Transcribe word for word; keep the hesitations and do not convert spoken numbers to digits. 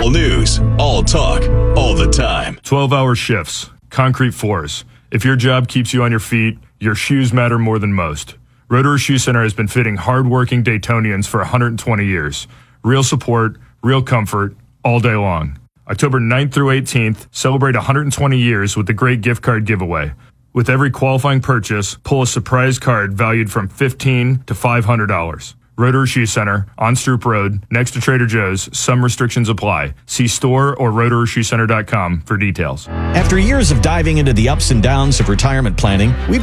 All news, all talk, all the time. twelve-hour shifts, concrete floors. If your job keeps you on your feet, your shoes matter more than most. Rotorua Shoe Center has been fitting hard-working Daytonians for one hundred twenty years. Real support, real comfort, all day long. October ninth through eighteenth, celebrate one hundred twenty years with the Great Gift Card Giveaway. With every qualifying purchase, pull a surprise card valued from fifteen dollars to five hundred dollars. Rotorua Shoe Center, on Stroop Road, next to Trader Joe's. Some restrictions apply. See store or rotorua shoe center dot com for details. After years of diving into the ups and downs of retirement planning, we've